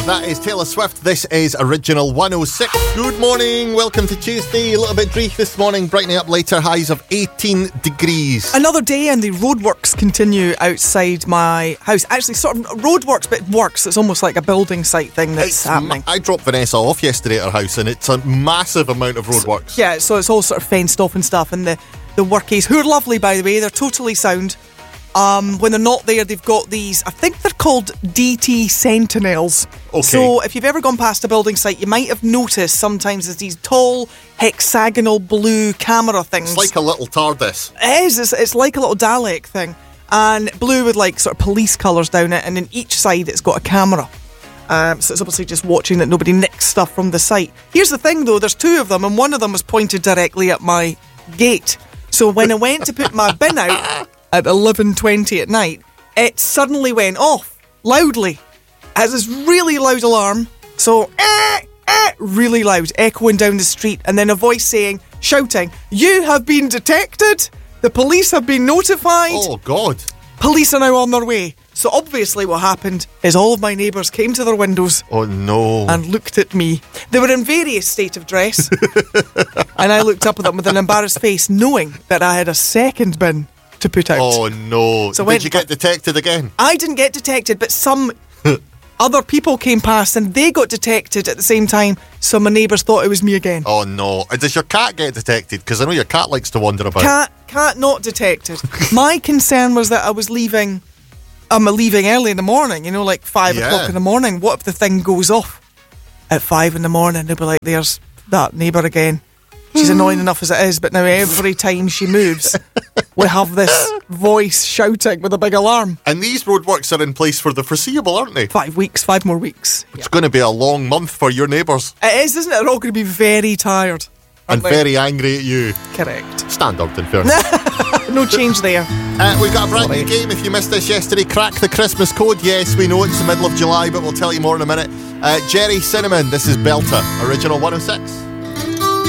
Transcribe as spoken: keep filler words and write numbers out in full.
That is Taylor Swift. This is Original one oh six. Good morning. Welcome to Tuesday. A little bit dreary this morning, brightening up later. Highs of eighteen degrees. Another day and the roadworks continue outside my house. Actually, sort of roadworks, but it works. It's almost like a building site thing that's It's happening. Ma- I dropped Vanessa off yesterday at her house and it's a massive amount of roadworks. So, yeah, so it's all sort of fenced off and stuff. And the, the workies, who are lovely, by the way, they're totally sound. Um, when they're not there, they've got these, I think they're called D T Sentinels. Okay. So if you've ever gone past a building site, you might have noticed sometimes there's these tall, hexagonal blue camera things. It's like a little TARDIS. It is, it's, it's like a little Dalek thing. And blue with like sort of police colours down it, and in each side it's got a camera. Um, so it's obviously just watching that nobody nicks stuff from the site. Here's the thing though, there's two of them, and one of them was pointed directly at my gate. So when I went to put my bin out at eleven twenty at night, it suddenly went off loudly. It has this really loud alarm, so eh, eh, really loud, echoing down the street, and then a voice saying, shouting, "You have been detected. The police have been notified. Oh, God. Police are now on their way." So obviously what happened is all of my neighbours came to their windows Oh, no. and looked at me. They were in various state of dress, and I looked up at them with an embarrassed face, knowing that I had a second bin to put out. Oh, no. So Did went you get detected again? I didn't get detected, but some other people came past and they got detected at the same time, so my neighbours thought it was me again. Oh, no. And does your cat get detected? Because I know your cat likes to wander about. Cat, cat not detected. My concern was that I was leaving, I'm leaving early in the morning, you know, like five Yeah. o'clock in the morning. What if the thing goes off at five in the morning? They'll be like, there's that neighbour again. She's annoying enough as it is, but now every time she moves, we have this voice shouting with a big alarm. And these roadworks are in place for the foreseeable, aren't they? Five weeks, five more weeks. It's going to be a long month for your neighbours. It is, isn't it? They're all going to be very tired. And aren't they? very angry at you. Correct. Standard, in fairness. No change there. Uh, we've got a brand new game. If you missed this yesterday, Crack the Christmas Code. Yes, we know it's the middle of July, but we'll tell you more in a minute. Uh, Jerry Cinnamon, this is Belter, Original one oh six.